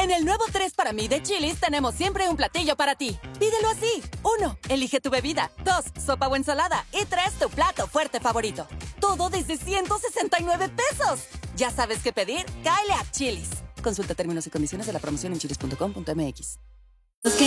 En el nuevo 3 para mí de Chili's tenemos siempre un platillo para ti. Pídelo así. 1. Elige tu bebida. 2. Sopa o ensalada. Y 3. Tu plato fuerte favorito. Todo desde 169 pesos. ¿Ya sabes qué pedir? Cáele a Chili's. Consulta términos y condiciones de la promoción en chilis.com.mx.